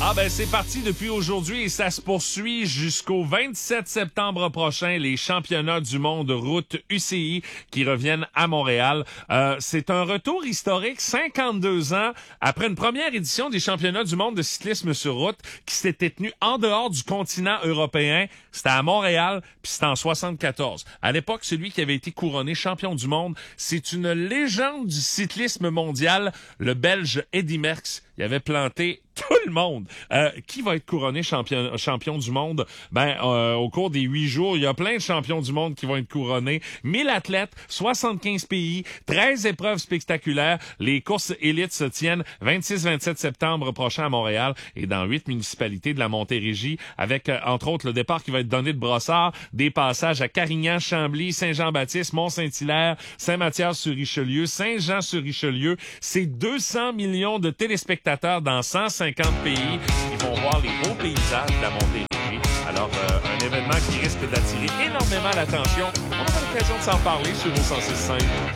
Ah ben c'est parti depuis aujourd'hui et ça se poursuit jusqu'au 27 septembre prochain, les championnats du monde route UCI qui reviennent à Montréal. C'est un retour historique, 52 ans après une première édition des championnats du monde de cyclisme sur route qui s'était tenue en dehors du continent européen. C'était à Montréal, puis c'était en 74. À l'époque, celui qui avait été couronné champion du monde, c'est une légende du cyclisme mondial, le Belge Eddy Merckx. Il avait planté tout le monde. Qui va être couronné champion du monde? Au cours des 8 jours, il y a plein de champions du monde qui vont être couronnés. 1000 athlètes, 75 pays, 13 épreuves spectaculaires. Les courses élites se tiennent 26-27 septembre prochain à Montréal et dans 8 municipalités de la Montérégie avec, entre autres, le départ qui va être donné de Brossard, des passages à Carignan, Chambly, Saint-Jean-Baptiste, Mont-Saint-Hilaire, Saint-Mathias-sur-Richelieu, Saint-Jean-sur-Richelieu. C'est 200 millions de téléspectateurs dans 150 pays qui vont voir les beaux paysages de la Montérégie. Alors, un événement qui risque d'attirer énormément l'attention. On aura l'occasion de s'en parler sur nos 106.5.